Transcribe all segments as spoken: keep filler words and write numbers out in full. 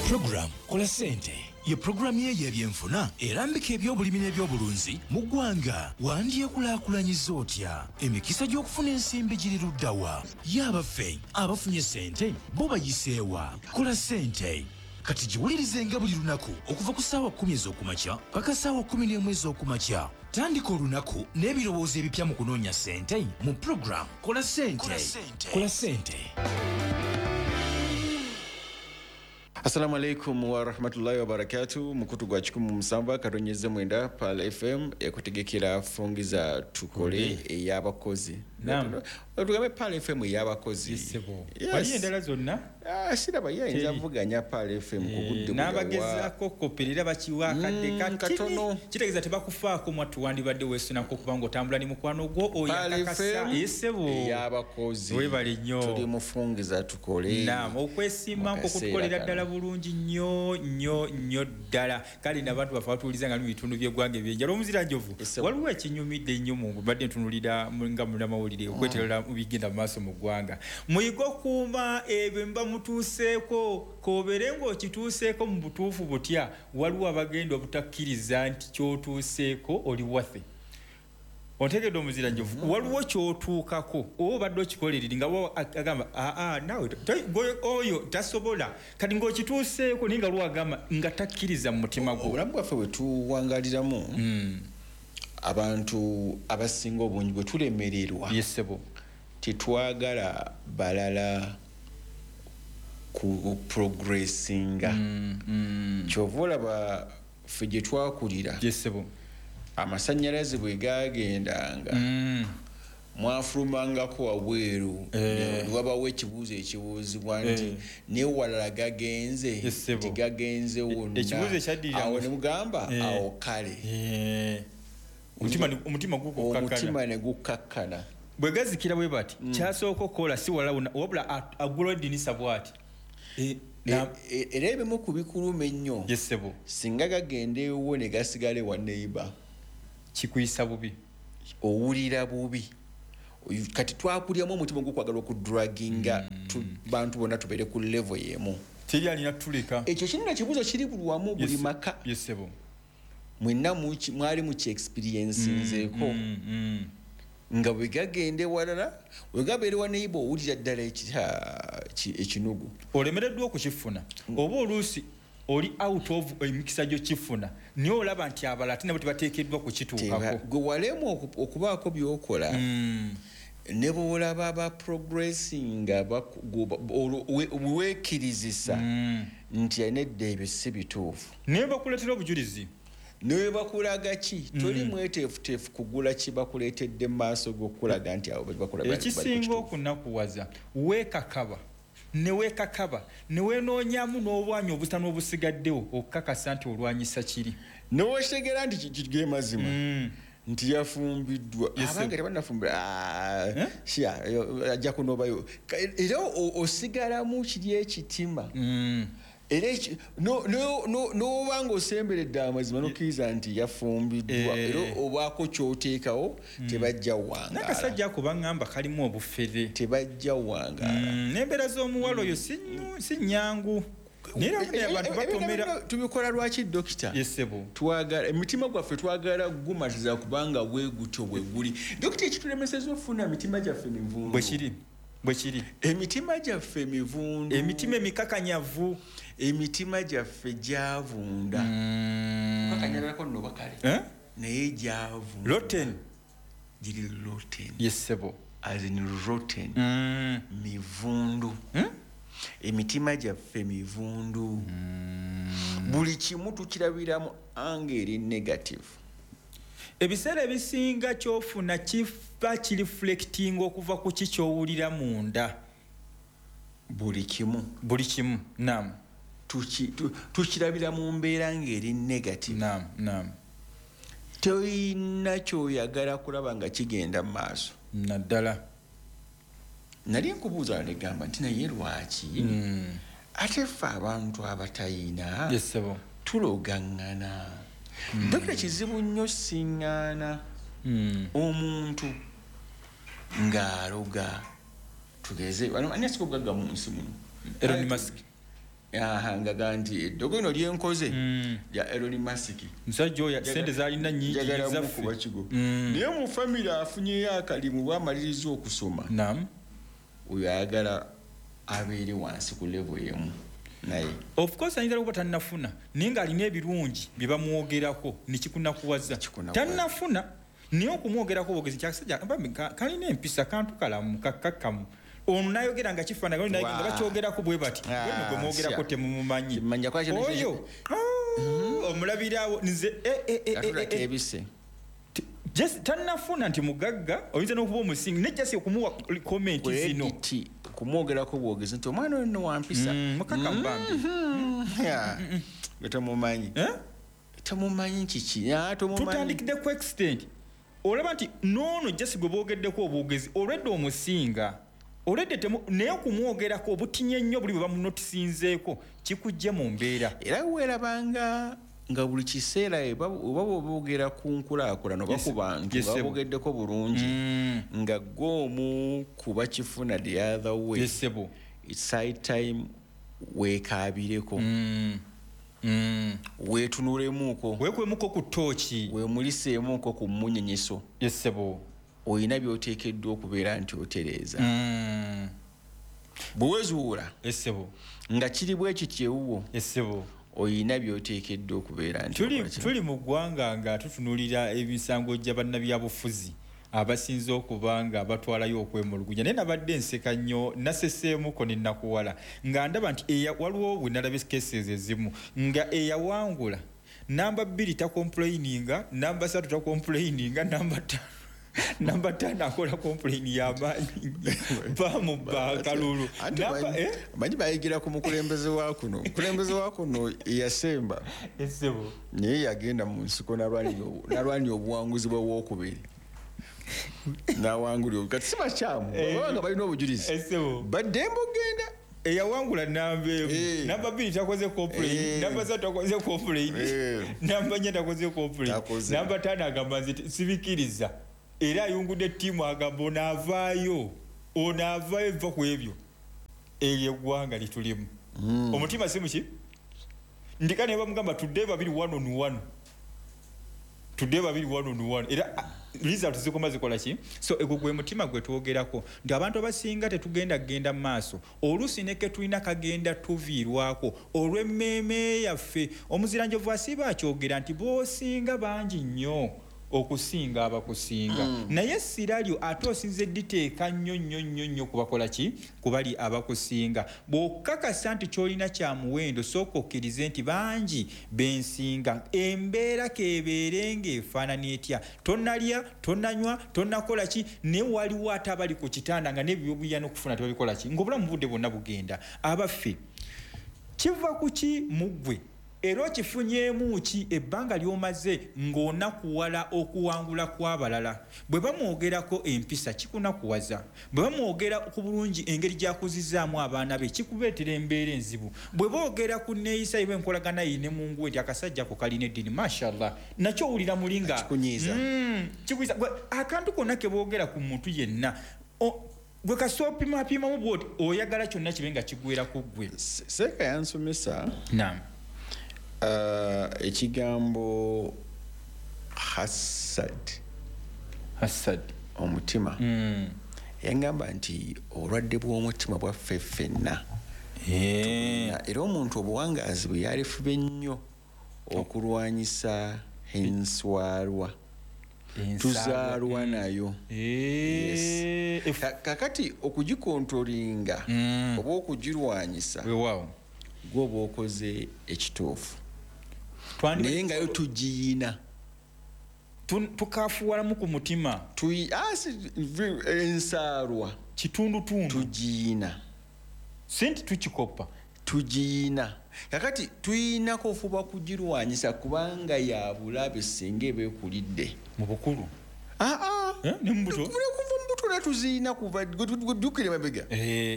Program Kola Sente ye programu ye y'ebyenfuna erambika ebyobulimi n'ebyobulunzi mu ggwanga. Wandyekulaakulanyiza otya? Emikisa gy'okufuna ensimbi giri luddawa? Y'abaffe abafunye sente bo bayiseewa? Kola Sente kati giwulirize nga buli lunaku okuva ku ssaawa kkumi ez'okumakya paka ssaawa kkumi n'emu ez'okumakya. Tandika olunaku n'ebirowoozo ebipya mu kunoonya sente mu program Kola Sente. Kola Sente. Assalamu alaikum wa rahmatullahi wa barakatuh. Mukutu gwa kikumu musamba katonyeze mwenda Pal F M ekutegekera fungiza tukole eyabakozi. Naam. Tugambe Pal F M eyabakozi. Yesebo. Wali endala zonna? Ah, sira bayinza avuganya Pal F M kugudde bwa. Nabagezako kopirira bakiwa kadde katono. Kitegeza tebakufaako mwatu wandibadde wesuna ko kubango tambula ni mukwano gwo oyakakasa. Yesebo. Eyabakozi. Webali nnyo. Tuli mufungiza tukole. Naam, okwesima ko kutukolera ddala bulungi nnyo nnyo nnyo ddala. Kali n'abantu bafatuuliza nga bitundu by'eggwanga ebyenjala omuzira njovu. Waliwo ekinyumidde nnyo mu badde ntunulira nga mulira mawulire okweterera mubigenda mu maaso mu ggwanga. Muyigo kuuma ebyo mba mutuuseeko koobere ng'okituuseeko mu butuufu butya waliwo abagenda obutakkiriza nti ky'otuuseeko oli wathe. Ontegedde omuzira njovu. Mm-hmm. Waliwo ky'otuukako oba obadde okikolerera nga agamba aa naawe oyo tasobola kati ng'okituuseeko naye nga lwagamba nga takkiriza mu mutima gwo. Obulamu bwaffe bwe tuwangaliramu mm. abantu abasinga obungi bwe tulemererwa yesebo titwagala balala ku progressinga mm, mm. kyova olaba ffe gye twakulira yesebo amasannyalaze bwe gagendanga mm. mwafulumangako wabweru eh. wabawo ekibuuzo ekibuuzibwa nti eh. naye walala gagenze tigagenze wonna awo ne mugamba eh. awo kale eh. Umutima umutima guko kakana. Umutima ne gukakana. Bwegazikira bwe bati. Mm. Kyasoko kola si wala wabula agulodi ni sabwati. E na erebe mu kubikuluma ennyo. Yesebo. Singa gagende wo ne gasigale wa neighbor. Kikuyisa bubi. Owulira bubi. Kati twakulyamu omutima gukwagala okudruginga mm. tu bantu bonna tubere ku level yemu. Teri alina tulika. Ekyo kinina kibuzo kiri bulwamu buli maka. Yesebo. Mwina muchi mwali muchi experience nzeko mm, mm, mm. nga wegagende walala wegabere wa neighbor ulira ddala ekinugu olemereddwa okukifuna mm. oba oluusi oli out of emikisa gyo kifuna niyo olaba nti abala ate nabo tebateekeddwa kukituukako gwe walemu okubaako by'okola mm. ne bw'olaba aba progressing weekirizisa mm. nti nedda ebyo si bituufu naye bakuleetera obujulizi ne bakulaga ki mm. toli mweteefuteefu kugula kibakuleetedde mu maaso g'okulaga nti abo bakulaga ekisinga okunakuwaza weekakaba ne weekakaba ne weenoonyamu n'obwanyi obutano obusigaddewo okukakasa nti olwanyisa kiri ne weetegera nti kige mazima mm. nti yafumbiddwa abanga tebanafumbira sha ajja kunobayo era osigalamu kiri ekitima mm. Era no no no no bango osemberedde amazima nokiza nti yafumbiddwa era obwako kyoteekawo tebajja wangala nakasajja ko bangamba kalimu obufere tebajja wangala n'embeera z'omuwalo oyo si nnyangu nera abantu batomera tubikola lwaki dokita yesebo twagala emitima gwaffe twagala gumatiza kubanga bwegutyo bweguli dokita ekitulemeseza ofuna emitima gyaffe mivundu bwe kiri bwe kiri emitima gyaffe mivundu emitima emikakanyavu emitima gyaffe gyavunda mm. kakanyalako nno bakale eh? naye gyavunda rotten giri rotten yesebo as in rotten mm. mivundu hmm? emitima gyaffe mivundu mm. buli kimu tukirabiramu angeri negative ebiseera ebisinga kyofuna kifa kireflecting okuva ku kikyowulira munda buli kimu buli kimu naam tukirabira mu mbeera ngeri negative naam naam toyina kyoyagala kulaba nga kigenda mu maaso naddala nali nkubuuza negamba nti naye lwaki mm. ate ffe abantu abatayina yesebo tulogaŋŋana mm. dokita kizibu nnyo siŋŋaana mm. omuntu ng'aloga tugeze ani asikobugagga mu nsi muno Elon Musk aha ngaga nti eddogo lino lyenkoze ya Elon Musk musajja oyo sente zalina nnyingi ezaffe naye mu family afunyeyo akalimu bwamaliriza okusoma naam oyo ayagala abeere wansi ku level yemu naye of course ayinza okuba tannafuna naye ng'alina ebirungi bye bamwogerako nekikunakuwaza tannafuna naye okumwogerako obwogezi kyakasajja kalina empisa kantu kalamu kakkakkamu ono nayogera nga kifaanagano naye nga bakyogerako bwe bati bwe gwe mwogerako temumumanyi oyo omulabirawo nze ebise just tannafuna nti mugagga oyinza n'okuba omusingi ne jasi okumuwa komenti zino kumwogerako bwogezi nti omwana oyo nno wampisa mukaka mbambi betamumanyi tamumanyi kiki tutandikidde ku extent olaba nti noono jasi gwe boogeddeko obwogezi olwedde omusinga olwedde naye okumwogerako obutinye nnyo buli bwe bamunotisinzeeko kikujje mu mbeera era weerabanga nga buli kiseera oba boogera ku nkulaakulana oba ku bantu nga boogeddeko bulungi nga gw'omu kuba kifuna the other way it's high time weekaabireko weetunulemuuko weekwemuko ku ttooki weemuliseemuuko ku mmunyenyeso yesebo oyina by'oteekeddwa okubeera nti otereeza bwe wezuula yesebo nga kiri bwe kityewuwo yesebo oyina by'oteekeddwa okubeera nti tuli tuli mu ggwanga nga tutunulira ebisango gya bannabyabufuzi abasinze okuba nga batwalayo okwemulugunya naye nabadde nseka nnyo naseseemuko ne nakuwala nga ndaba nti waliwo bwe nalaba cases ezimu nga eyawangula namba bbiri takomplaininga namba ssatu takomplaininga namba ttaano namba ttaano akola complaini y'amaanyi bamubba akalulu manyi bayigira ku mukulembeze wa kuno mukulembeze wa kuno yasemba esebo naye yagenda mu nsiko nalwanya obuwanguzi bwe wookubiri nawangulio kati si bakyamu nga balina obujulizi badde mbogenda eyawangula namba emu namba bbiri takoze complain namba ssatu takoze complain namba nnya takoze complain namba ttaano agamba nti sibikiriza era ayungudde ttiimu agamba onaavaayo onaavaayo ebiva ku ebyo eryo eggwanga litulimu omutima si muki ndika ne bamugamba tudde babiri one on one tudde babiri one on one era result zikoma zikola ki so ego gwe mutima gwe twogerako nti abantu abasinga tetugenda genda mu maaso oluusi neke tulina kagenda tuviirwako olw'emmeeme yaffe omuziranjovu asiba akyogera nti boosinga bangi nnyo okusinga abakusinga mm. naye siralyo ate osinze diteeka nnyo nnyo nnyo nnyo kubakola ki kubali abakusinga bw'okakasa nti kyolina kya muwendo sooka okkirize nti bangi bensinga embeera keebeere ng'efaanana etya tonnalya tonnanywa tonnakola ki ne waliwo ate abali ku kitanda nga n'ebyobuya n'okufuna tebabikola ki ng'obulamu budde bwonna bugenda abaffe kiva ku ki mu ggwe era okifunyeemu ki ebbanga ly'omaze ng'onakuwala okuwangula kw'abalala bwe bamwogerako empisa kikunakuwaza bwe bamwogera ku bulungi engeri gy'akuzizaamu abaana be kikubeetera embeera enzibu bwe boogera ku neeyisa ye bwenkolagana yine mu nguwe nti akasajja ko kalina eddiini mashallah nakyo owulira muli nga kikunyiiza akantu konna ke boogera ku muntu yenna gwe kasoopimapimamu bwoti oyagala kyonna kibe nga kigwera ku ggwe seeka yansomesa naam Uh, ekigambo hasad hasad omutima mm. yangamba nti olwadde bw'omutima bwaffe ffenna yeah. era omuntu obuwangaazi bwe yalifube nnyo okulwanyisa enswalwa tuzaalwa nayo yeah. yes. kakati okugikontrolinga mm. oba okugirwanyisa wow. gwoba okoze ekituufu naye nga yo tugiyina tukafuwalamu ku mutima ensaalwa kitundutundu tugiyina senti tukikopa tugiyina kakati tuyinako ofuba kugirwanyisa kubanga ya bulabe singa ebeekulidde mu bukulu ne mubuto kuva mubuto natuziyina kuva dukire mabega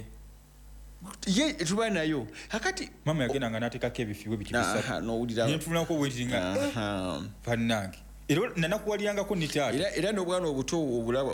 ye tuba nayo kakati mama yagenda nga natekako ebifiwe bitibisa nowulirako bwetinga fannange era nanakuwalirangako nitaata era n'obwana obuto obulaba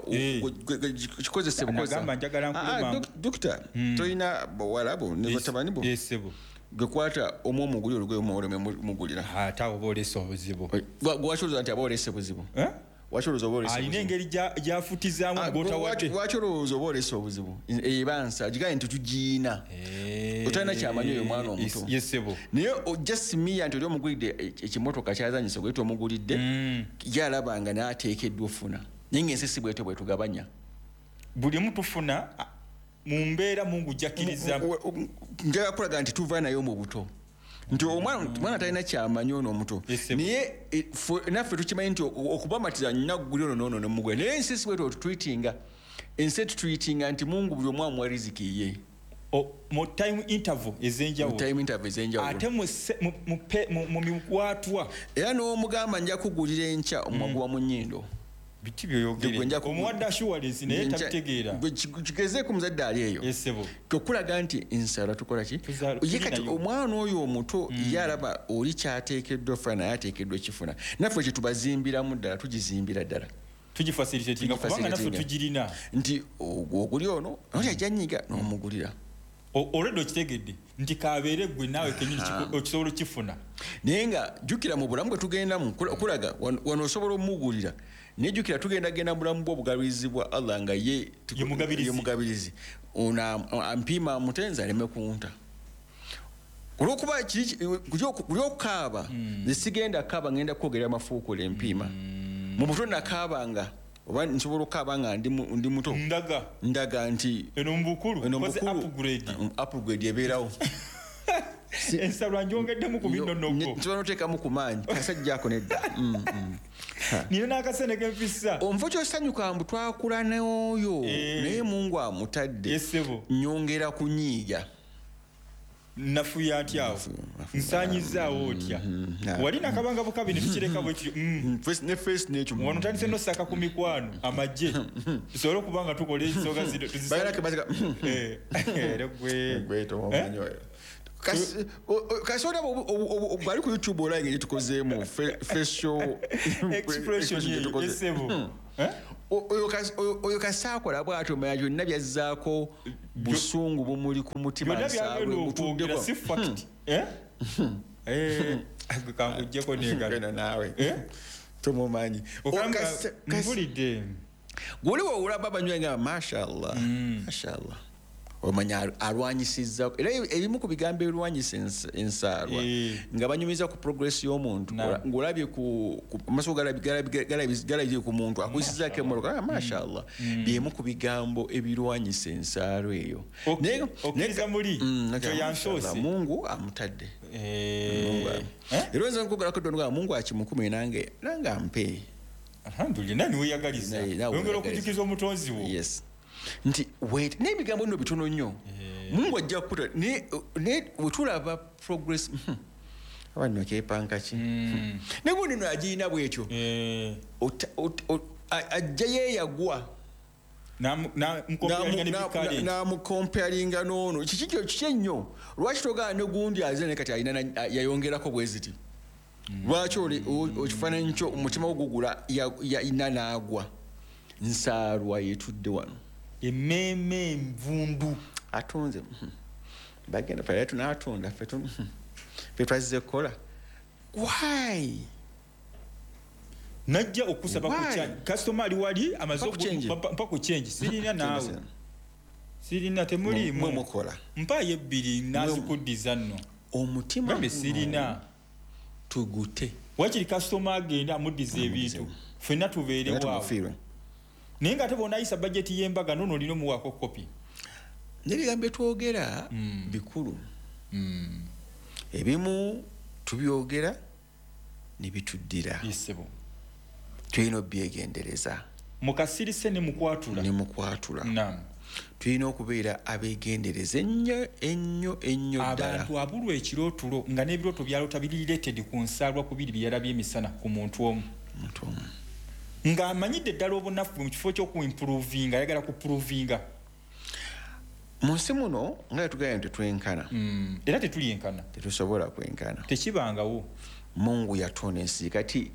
kikozesebwa njagala dokita tolina bawala bo ne batabani bo gekwata omwo mugulira olugoye omwoleme mugulira ate abo boolesa obuzibu gwacholoza nti aba olese buzibu wacholoza oba olese alina engeri gyafutizaamu gwotawadde wacholoza oba olese obuzibu ebansa gigaye nti tugiina otalina kyamanyi oyo omwana omuto yesebo naye ojasimiya nti oli omugulidde ekimotoka kyazanyisa gwete omugulidde gyalabanga naateekeddwa ofuna naye ng'ensisi bwete bwetugabanya buli mutufuna mu mbeera mungu jakkiriza njaga kulaga nti tuva nayo mu buto nti omwana talina kyamanyi ono omuto naye naffe tukimanyi nti okubamatiza nnagguli ono noono nemugwe naye ensisi bwete otutwitinga ensi tutwitinga nti mungu buli omwamu wa riziki ye mu time interval ez'enjawulo ate mu mikwatwa era n'omugamba nja kugulira enkya omwaguwa mu nnyindo biti byoyogere omuwadde assurance naye tabitegeera kigezeeko muzadde ali eyo kokulaga nti ensala tukola ki ye kati omwana oyo omuto ye alaba oli kyateekeddwa funa naye ateekeddwa ekifuna naffe kyetubazimbiramu ddala tugizimbira ddala tugifacilitatinga kubanga naffe tugirina nti oguli ono oli ajja nyiga n'omugulira olwedde okitegedde nti kabeere gwe naawe kenyini okisobola okifuna naye nga jjukira mu bulamu bwe tugendamu kulaga wano osobola omugulira naye jjukira tugenda genda bulamu bwe obugabirizi bwa allah nga ye mugabirizi ono ampiima amutenza aleme kunta olwokuba kuli okukaaba nesigenda kaaba ngenda kwogera amafuukula empiima mu buto nakaabanga oba nsobola okukaaba nga ndi muto ndaga nti eno mubukulu upgrade ebeerawo ensala njongedemu ku binnonogo tuba noteekamu ku maanyi kasajjaako nedda nina n'akasene kempisa omufu kyosanyuka mbu twakula n'oyo naye mungu amutadde nyongera kunyiiga nafuya atyawo nsanyizaawo otya wali nakabanga bukabi netukireka bwekyo wano tandise nosaka ku mikwano amagye tusobole okuba nga tukola ensonga zino kasoda bali ku YouTube olayinga gye tukozeemu facial expression yesebo oyo kasaakola bwatyo manya byonna byazzaako busungu bumuli ku mutima nsaabwe mutuddeko kankujjeko negana naawe tomumanyi mpulidde guli woowulaba banywa nga mashallah mashallah omanya alwanyisizza era ebimu ku bigambo ebirwanyisa ensaalwa nga banyumiza ku progress y'omuntu ng'olabye amaso galabye ku muntu akuyisizaako emmoloka mashallah byemu ku bigambo ebirwanyisa ensaalwa eyo okkiriza muli kyoyansoose mungu amutadde era oyinza nkugalako ddonga mungu akimukumi nange nange ampe alhamdulillah nani weyagaliza oyongera okujjukiza omutonzi wo nti wait n'ebigambo bino bitono nnyo mungu ajja kukuta naye wetulaba progress abanno kyepanka ki naye gundi no agirina bwekyo ajja yeeyagwa n'amukomparinga n'ono kiki kyo kiki ennyo lwaki togaa ne gundi azira naye kati alina yayongerako bwe ziti lwaki okifaananyi kyo omutima ogugula yalina n'agwa nsaalwa yetudde wano emmeeme envundu atunze bagenda pale tunatunda fe twazze kukola why najja okusaba ku change customer ali wali amaze mpa ku change sirina naawe sirina temuli mwe mukola mpa yebbiri nazikudiza nno omutima mbe sirina tugute wakiri customer agenda amudiza ebintu fenna tubeere waawe naye nga tebonayisa bajeti y'embaga nono olina omuwaako kopi n'ebigambo twogera bikulu ebimu tubyogera ne bituddira tulina obyegendereza mukasirise ne mukwatula ne mukwatula tulina okubeera abeegendereza ennyo ennyo ennyo ddala abantu abulwa ekirootulo nga n'ebirooto byalota biri related ku nsaalwa kubiri byeyalabye emisana ku muntu omu nga amanyidde ddala obunafu mu kifo ky'okuimprovinga ayagala kuprovinga mu nsi muno nga tugambye nti twenkana era tetulyenkana tetusobola kwenkana tekibangawo mungu yatona ensi kati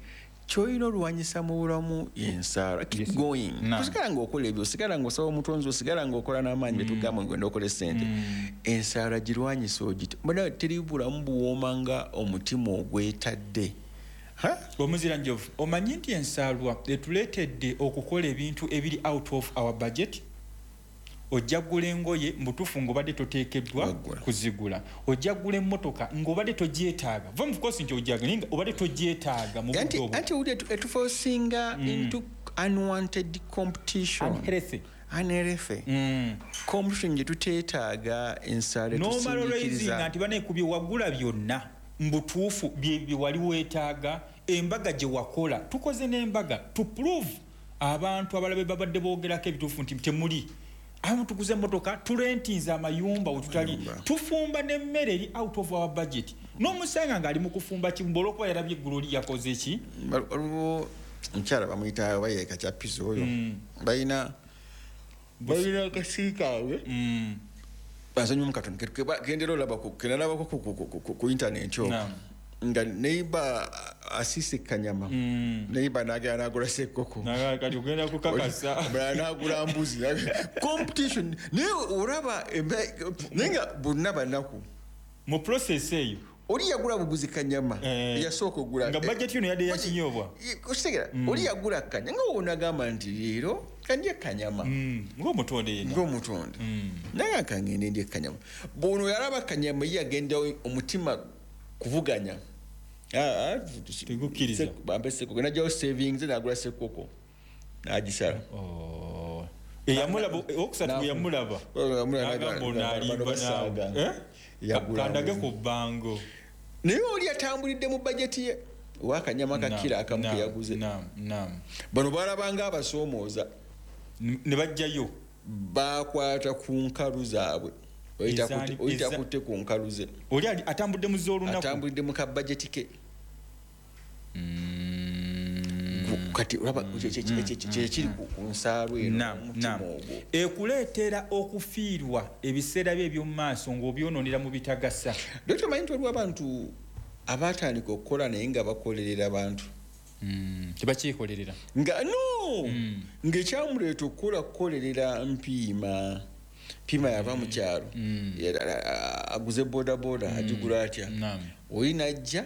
kyoyina oluwanyisa mu bulamu yensaala keep going osigala ng'okola ebyo osigala ng'osaba omutonzi osigala ng'okola n'amaanyi betugamba ngwenda okola sente ensaala girwanyisa ogiti bona teri bulamu buwooma nga omutima ogwetadde omuzira njovu omanyi nti ensaalwa etuleetedde okukola ebintu ebiri out of our budget ojja kugula engoye mbutuufu ng'obadde toteekeddwa kuzigula ojja kugula emmotoka ng'obadde togyetaaga va mufukosi nti ojjaga naye nga obadde togyetaaga mu budde obwo anti uli etuforcinga into unwanted competition unhealthy unhealthy competition gye tuteetaaga ensaala etusindiikiriza nti banaekubye wagula byonna mbutuufu bye wali weetaaga embaga gye wakola tukoze n'embaga to prove abantu abalabe babadde boogerako ebituufu nti temuli amu tukuze emmotoka tulentinza amayumba wetutali tufumba n'emmere eri out of our budget n'omusanga ng'ali mu kufumba kimbo olwokuba yarabye eggulu oli yakoze ki waliwo omukyala bamuyita bayeka kya pizo oyo balina balina akasiikaawe basonyi mu katonda kendera olabako kenalabako ku intaneti okwo nga neiba asise kanyama neiba nagera nagula sekoko kati ogenda kukakasa nagula mbuzi competition naye olaba nenga bonna banaku mu process eyo oli yagula buguzi kanyama yasooka ogula nga budget yino yadde yakinyobwa okitegera oli yagula kanyama nga wonagamba nti leero kandye kanyama ng'omutonde yena ng'omutonde naye kangende ndye kanyama bono yalaba kanyama ye yagenda omutima kuvuganya ah tegukiriza bambese ko najja savings nagula sekoko nagisala oh eyamulaba okusatu yamulaba yamulaba kandage ku bango naye oli atambulidde mu budget ye wakanyama kakira akamu yaguze naam naam bano balabanga abasoomooza ne bajjayo bakwata ku nkalu zaabwe oyita kutte ku nkalu ze oli atambudde mu zoolunaku atambulidde mu kabajeti ke kati olaba kyekiri ku nsaalwa eno omutima ogwo ekuleetera okufiirwa ebiseera bye eby'omu maaso ng'obyononera mu bitagasa dokita manyi nti waliwo abantu abatandika okukola naye nga bakolerera abantu tebakyekolerera nga no ng'ekyamuleeta okukola kukolerera mpiima pima yava mu kyalo aguze boda boda agigula atya oli najja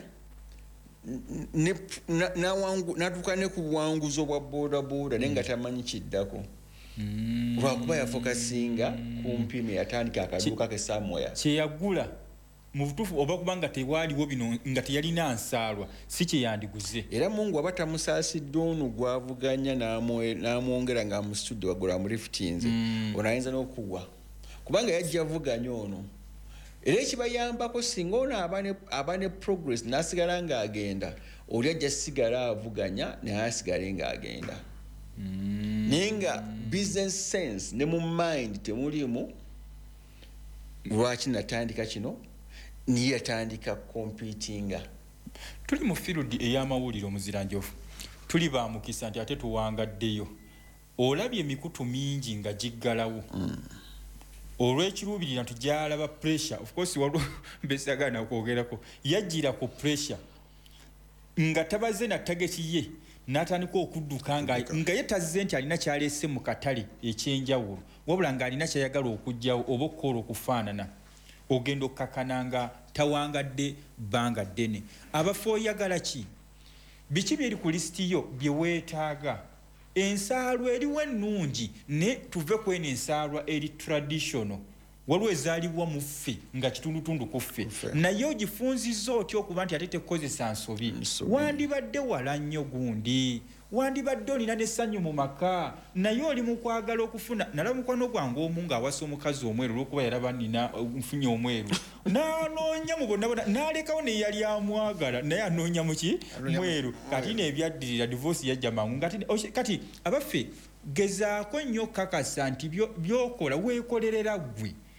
natuuka ne ku buwanguzi obwa boda boda naye nga tamanyi kiddako lwakuba yafokasinga ku mpima yatandika akaduuka ke samoya kyeyagula mu butuufu oba kubanga tewaaliwo bino nga teyalina nsaalwa si kyeyandiguze era mungu aba tamusaasidde ono gwavuganya n'amwongera nga mu studio wagula mu lifitinze ono ayinza n'okugwa kubanga yajja avuganya ono era ekibayambako singa ono aba ne progress n'asigala ng'agenda oli ajja sigala avuganya naye asigale ng'agenda naye nga business sense ne mu mind temulimu lwaki natandika kino niye yatandika competinga tuli mu field ey'amawulire omuziranjofu tuli ba mukisa nti ate tuwangaddeyo olabye emikutu mingi nga giggalawo olw'ekiruubirira tugyalaba pressure of course waliwo mbesagana kwogerako yajjira ku pressure nga tabaze na target ye n'atandika okudduka nga ye tazze nti alina kyaleese mu katale ekyenjawulo wabula ng'alina kyayagala okugjawo oba okukola okufaanana ogenda okukakana nga tawangadde bbanga ddene abafe oyagala ki biki byeri ku lisiti yo bye weetaaga ensaalwa eriwo ennungi ne tuve ku eno ensaalwa eri traditional waliwo ezaalibwa mu ffe nga kitundutundu ku ffe naye ogifunzizza otya okuba nti ate tekozesa nsobi wandibadde wala nnyo gundi wandibadde olina n'essanyu mu maka naye oli mu kwagala okufuna nalaba mukwano gwange omu ng'awasa omukazi omweru olw'okuba yalaba nina nfunye omweru n'anoonya mu bonna bonna n'alekawo ne yali amwagala naye anoonya muki mweru kati n'ebyaddirira divorce yajja mangu kati abaffe gezaako nnyo kakasa nti by'okola weekolerera ggwe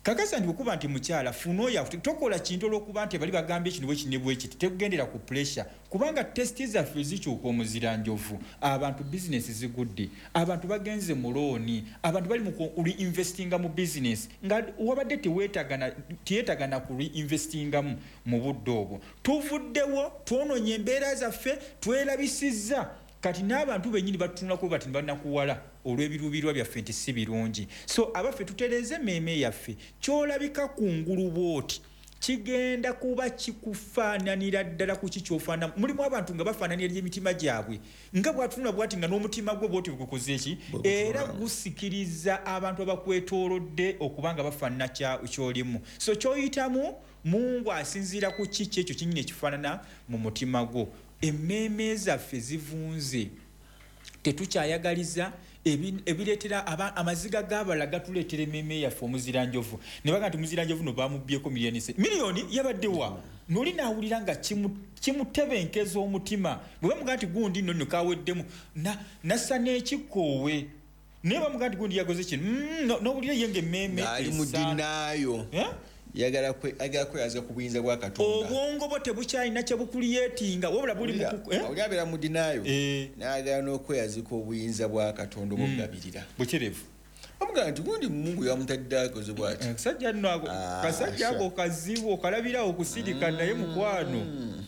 kakasa ndi okuba nti mukyala funo ya tokola kintu olwokuba nti bali bagambye kino bwe kino bwe kiti tegendera ku pressure kubanga testi zaffe zikyuka omuzira njovu abantu business zigudde abantu bagenze mu looni abantu bali mu reinvestinga mu business nga wabadde teweetagana tiyetagana ku reinvestinga mu, mu budde obwo tuvuddewo twononye embeera zaffe twerabisizza kati n'abantu bennyini batunulako bati banakuwala olw'ebiruubirwa byaffe nti si birungi so abaffe tutereeze emmeeme yaffe kyolabika kungulu bwoti kigenda kuba kikufaananira ddala ku kikyofaana mulimu abantu nga bafaananira emitima gyabwe nga bwatunula bwati nga n'omutima gwe bwoti gukoze eki era gusikiriza abantu abakwetoolodde okuba nga bafaanana kyolimu so kyoyitamu Mungu asinziira ku kiki ekyo kinyini ekifaanana mu mutima gwo emmeeme zaffe zivunze tetukyayagaliza ebireetera amaziga g'abalala gatuleetera emmeeme yaffe omuziranjovu ne baga nti omuziranjovu no bamubbyeko miliyoni miliyoni yabadde wa noli naawulira nga kimutebenkeza omutima bwe bamuga nti gundi nno nno kaweddemu nassa n'ekikoowe naye bamuga nti gundi yagoze kino n'owulira ye ng'emmeeme ali mudinaayo yagala kwe agala kweyaza ku buyinza bwa Katonda obwongo bo tebukyalina kye bukuliyetinga wabula buli mu olyabera mudinayo n'agala n'okweyazika obuyinza bwa Katonda obugabirira bukirevu omugamba nti gundi Mungu yamutadde akoze bw'ati kasajja nno ako kasajja ako kazibu okalabira okusirika naye mukwano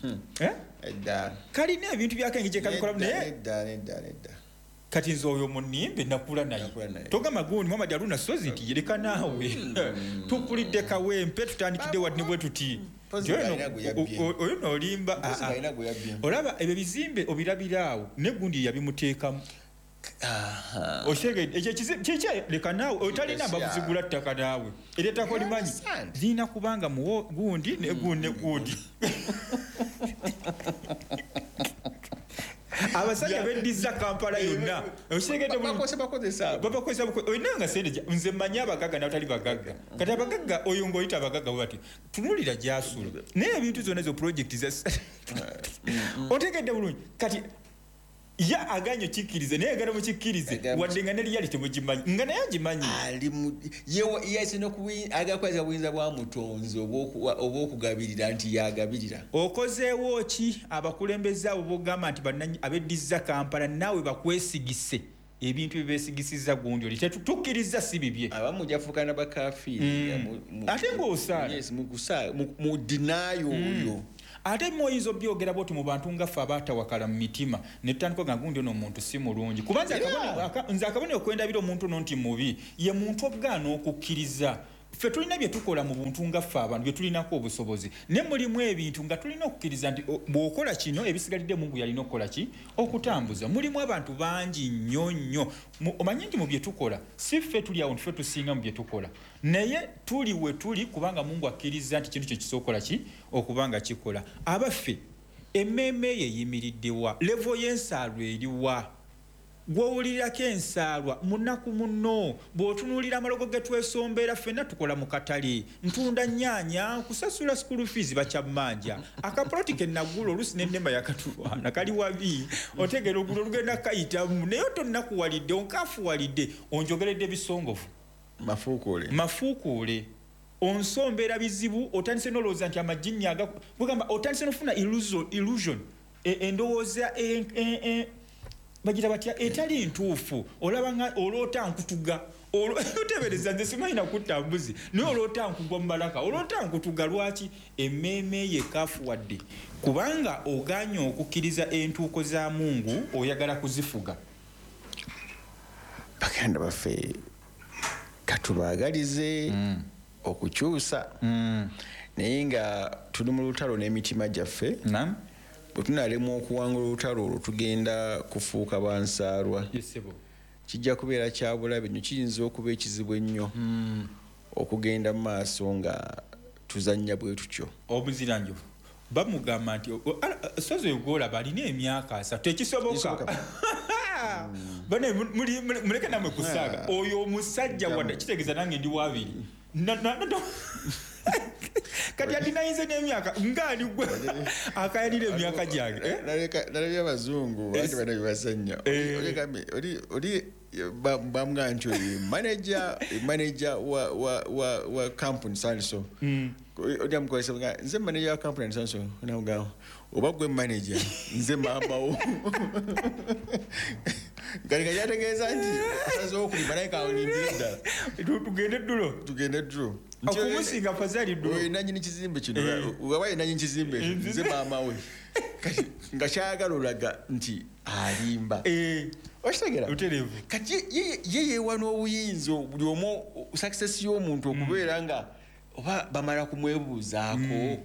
edda kalina ebintu byakenge gye kabikola naye edda edda edda kati nze oyo munimbe nakula naye togamba gundi Muhammad Haruna Sozi nti yereka naawe tupulidde kawempe tutandikidde wadde bwe tuti oyo noolimba olaba ebyo bizimbe obirabiraawo ne gundi yabimuteekamu oshege ekyo leka naawe otalina mbabuzigula ttaka naawe eryetako limanyi zirina kubanga muwo gundi ne gundi ne gundi abasajja beddiza Kampala yonna oshegedde babakozesa oyinanga sente nze mmanyi abagagga n'abatali bagagga kati abagagga oyo ng'oyita abagagga bwe bati tunulira gy'asula naye ebintu zonna ezo pulojekiti za otegedde bulungi kati ya aganyo kikkirize naye agala mukikkirize wadde nga ne reality mugimanyi nga naye agimanyi yesino agakweza buyinza bwa mutonzi obwokugabirira nti yagabirira okozeewo ki abakulembeze abo bogamba nti abeddiza Kampala naawe bakwesigise ebintu byebesigisiza gundi oli tetukkiriza si bibye abamu jafuukana bakafiiri ate ng'osaala mu dinaayo oyo ate moyizo byogera boti mu bantu ngaffe abaatawakala mu mitima ne tutandika nga gundi ono omuntu si mulungi kubanza nze akabone okwendabira omuntu ono nti mubi ye muntu obugaana okukkiriza ffe tulina bye tukola mu buntu ngaffe abantu bye tulinako obusobozi ne mulimu ebintu nga tulina okukkiriza nti bw'okola kino ebisigalidde Mungu yalina okukola ki okutambuza mulimu abantu bangi nnyo nnyo omanyi nti mu bye tukola si ffe tuli awo nti ffe tusinga mu bye tukola naye tuli we tuli kubanga Mungu akkiriza nti kintu kye kisookola ki okubanga kikola abaffe emmeeme ye yimiriddewa levo y'ensaalwa eriwa gw'owulirako ensaalwa munaku muno bw'otunuulira amalogo ge twesombera ffenna tukola mu katale ntunda nnyaanya kusasula school fees bakyamanja akapoloti ke nagula oluusi n'ennema yakatulwana kali wabi otegera ogulo olugenda kayitamu naye tonnakuwalidde onkaafuwalidde onjogeredde ebisongovu mafuukuule mafuukuule onsombera bizibu otandise n'olowooza nti amajinnya agagamba otandise n'ofuna illusion endowooza bagira batya etali ntuufu olaba nga oloota nkutuga otebereza nze simanyi nakutta mbuzi naye oloota nkugwa mu malaka oloota nkutuga lwaki emmeeme ye kaafuwadde kubanga oganya okukkiriza entuuko za Mungu oyagala kuzifuga baganda baffe katubaagalize mm. okukyusa mm. naye nga tuli mu lutalo n'emitima gyaffe naam tunalemu okuwangula olutalo olwo tugenda kufuuka bansaalwa kijja kubeera kya bulabe nnyo kiyinza okuba ekizibu ennyo okugenda mu maaso nga tuzannya bwe tutyo omuziranjovu bamugamba nti sozi oyo gwolaba alina emyaka asatu tekisoboka bane muleke namwe kusaaga oyo omusajja wadde kitegeeza nange ndi waabiri kati atinayinze n'emyaka ngaali gwe akayalira emyaka gyange nalabye abazungu bati bana bibasanya bamugamba nti manager manager wa wa wa wa company sanso odi amukozesa nga nze manager wa company sanso namugamba oba gwe manager nze maama wo gari gajategeeza nti asazeho okulima naye kawulindire ddala tugende ddulo tugende ddulo okumusinga fazali ddulo nanyini kizimbe kino wabaye nanyini kizimbe nze maama we nga kyagala olaga nti alimba okitegera kati ye yeewa n'obuyinza buli omu success y'omuntu okubeera nga oba bamala kumwebuuzaako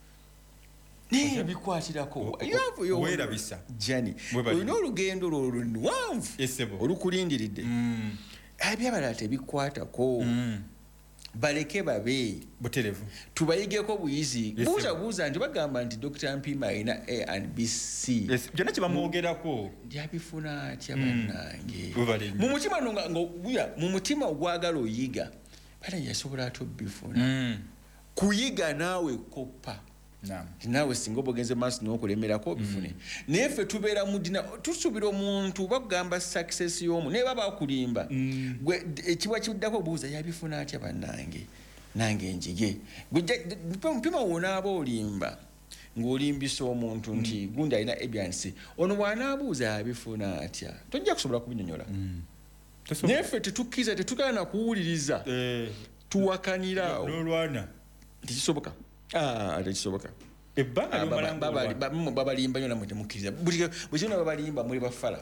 naye bikwatirako weerabisa jani olina olugendo lwo luwanvu olukulindiridde ebyabalala tebikwatako baleke babe buterevu tubayigeko buyizi buuza buuza nti bagamba nti Doctor Mpima alina A and B C byonna kyebamwogerako ndyabifuna atya bannange mu mutima mu mutima ogwagala oyiga bala yasobola ate obifuna kuyiga naawe koppa naawe singa obogenze maaso n'okulemerako bifune naye ffe tubeera mu dina tusuubira omuntu bagamba success y'omu naye baba bakulimba ekibwa kiddako obuuza yabifuna atya bannange nange njige mpima wonaaba olimba ng'olimbisa omuntu nti gundi alina A B and C ono bw'anaabuuza yabifuna atya tojja kusobola kubinyonyola naye ffe tetukkiriza tetukala na kuwuliriza tuwakaniraawo n'olwana tekisoboka tekisoboka ebbanga babalimba nyo namwe temukkiriza buli kyona babalimba muli bafala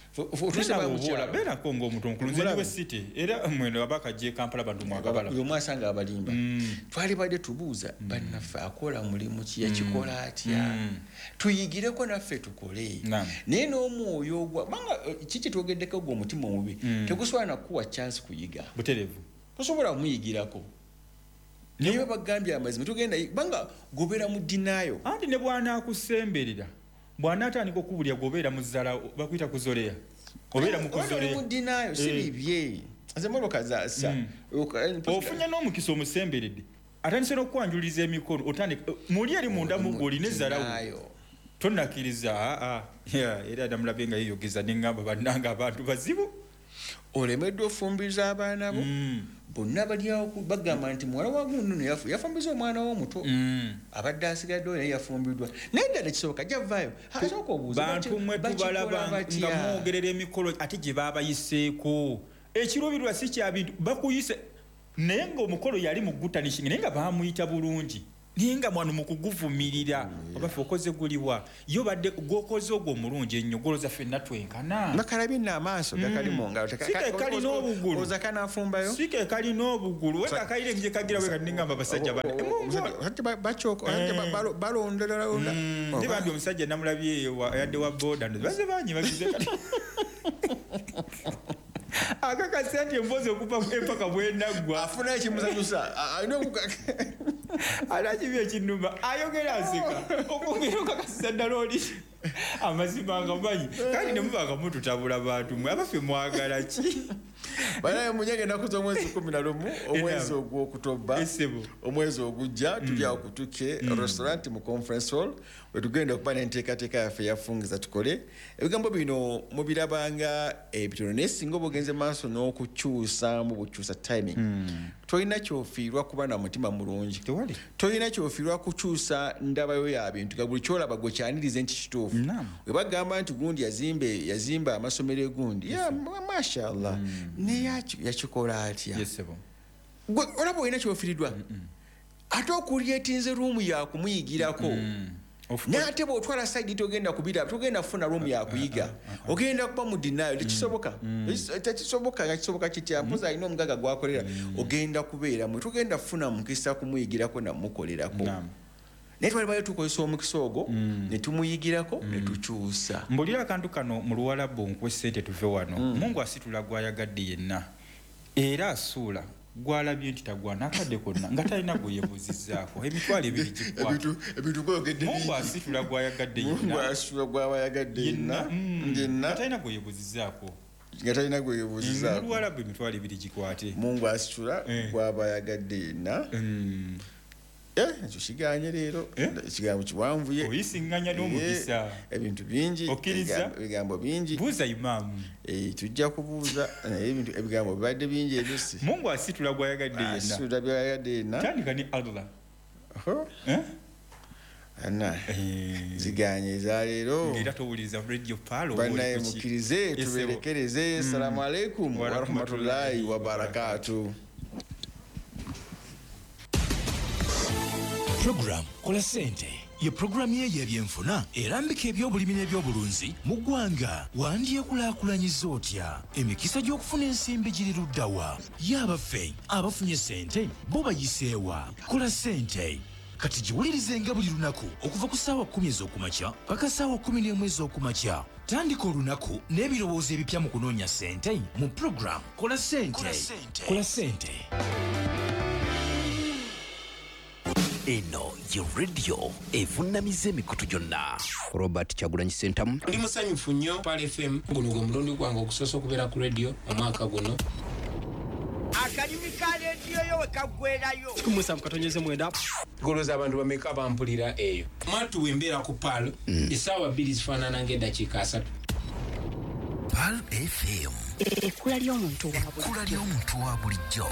beerako ng'omuntu omukuluzenyi w'essite era mwene wabaka gye Kampala bantu mwagabala buli omu asanga abalimba twali badde tubuuza bannaffe akola mulimu ki yakikola atya tuyigireko naffe tukole naye n'omwoyo ogwa banga kiki twogeddeko gwe omutima omubi tegusobola nakuwa chance kuyiga buterevu tosobola kumuyigirako niyo bagambye amazima tugenda banga gobera mu dinayo anti ne bwana akusemberera bwana atandika okubulya gobera mu zala bakuyita kuzoleya obera mu kuzoleya mu dinayo sibibye azemolo kazasa ofunya n'omukisa omusemberedde atandise n'okwanjuliza emikono otandika muli eri munda mu goli ne zalawo tonnakiriza aa era namulabe nga yeyogeza n'engamba bannanga abantu bazibu olemeddwa ofumbiriza abaana bo bonna balyawo bagamba nti muwala wa guno yafumbiza omwana w'omuto abadde asigadde naye yafumbiddwa naye ddala kisoboka javaayo asooka obuuza bantu mwe tubalaba nga mwogerera emikolo ate gye baabayiseeko ekiruubirirwa si kya bintu bakuyise naye ng'omukolo yali mu gutanishingi naye nga baamuyita bulungi naye nga mwana mu kuguvumirira obaffe okoze guliwa yo badde gwokoze ogwo omulungi ennyo goloza ffenna twenkana nakalabye n'amaaso gakalimu ngalo sikekali n'obugulu oza kanafumbayo sikekali n'obugulu weka kayire nje kagira weka ningamba basajja bachoko balondera londa ndi bambi omusajja namulabye yadde wa boda baze banyi bagize kati akakasa nti embozi okuva empaka bwenagwa afuna ekimuzanyusa alakibye ekinuma ayogera aseka okwongera okakasiza ddala oli amazima nga manyi kandi ne mubanga mututabula bantu mwe abaffe mwagala ki banaye munyage ennaku z'omwezi kumi na lumu omwezi ogw'okutoba omwezi ogujja tuli awo kutuke restaurant mu conference hall wetugenda okuba n'enteekateeka yaffe yafungiza tukole ebigambo bino mubirabanga ebitono naye singa obugenze maaso n'okukyusa mu bukyusa timing tolina kyofiirwa kuba na mutima mulungi tolina kyofiirwa kukyusa ndabayo ya bintu ga buli kyolaba gwe kyanirize nti kituufu we bagamba nti gundi yazimbe yazimba amasomero egundi ya mashallah naye yakikola atya olaba olina kyofiiriddwa ate okulyetinze ruumu yakumuyigirako nate bwotwala saidi togenda kubira togenda kufuna room yakuyiga ogenda kuba mu dinayo tekisoboka tekisoboka nga kisoboka kitya mpoza alina omugaga gwakolera ogenda kubeera mwe togenda kufuna mukisa kumuyigirako namukolerako naye twalibayo tukozesa omukisa ogwo ne tumuyigirako ne tukyusa mbulira akantu kano mu luwalabu nkuwe ssente tuve wano mungu asitula gwayagadde yenna era asuula gwalabye nti tagwana akadde konna nga talina gwe yebuuzizzaako emitwalo ebiri gikwatamungu asitula gwayagadde yenna nga talina gwe yebuuzizzaako nga talina gwe yebuuzizzaako luwalabu emitwalo ebiri gikwate mungu asitula gwaba yagadde yenna Eh, ekyo kiganye leero ekigambo kiwanvu ye oyisinganya n'omugisa ebintu bingi okkiriza ebigambo bingi buuza imaamu eh tujja kubuuza ebintu ebigambo bibadde bingi ebyosi Mungu asitula gwayagadde yenna asitula gwayagadde yenna tandika ni Allah eh ana ziganye za leero era towuliza radio palo banaye mukirize tuberekereze assalamu alaikum wa rahmatullahi wa barakatuh. Program Kola Sente ye programu ye y'ebyenfuna erambika ebyobulimi n'ebyobulunzi mu ggwanga wandyekulaakulanyiza otya emikisa gy'okufuna ensimbi giri luddawa y'abaffe abafunye sente bo bayiseewa Kola Sente kati giwulirizenga buli lunaku okuva ku ssaawa kkumi ez'okumakya paka ssaawa kkumi n'emu ez'okumakya tandika olunaku n'ebirowoozo ebipya mu kunoonya sente mu programu Kola Sente. Kola Sente eno ye radio evunamiza emikutu gyonna. Robert Kyagulanyi Sentamu ndi musanyufu nnyo Pal F M guno gwe mulundi gwange okusosa okubeera ku radio omwaka guno. Akanyumi ka radio yo wekaggwerayo kumusa mukatonyeze mwenda goloza abantu bameka bampulira eyo mwatu wembera ku Pal essaawa bbiri zifaanana ng'eddakiika asatu. Pal F M ekkula ly'omuntu wa bulijjo.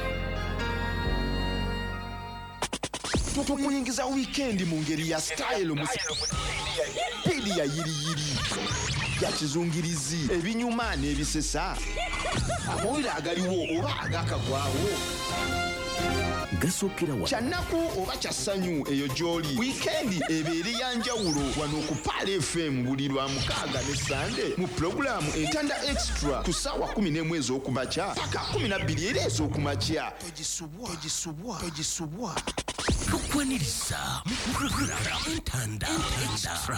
tukuyingiza weekend mu ngeri ya style mu pili ya yiriyiri ya kizungirizi ebinyuma n'ebisesa amawulire agaliwo oba agakagwawo gasookera wa kyanaku oba kyasanyu eyo gy'oli weekend ebeere ya njawulo wano ku Pal F M buli lwa mukaaga ne sande mu pulogulaamu entanda extra ku ssaawa kumi n'emu ez'okumakya paka kumi na bbiri era ez'okumakya togisubwa tukwaniriza mu programu entanda extra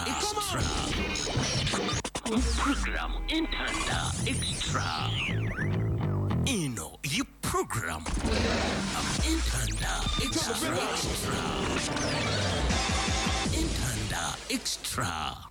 mu programu entanda extra ino ye programu entanda extra entanda extra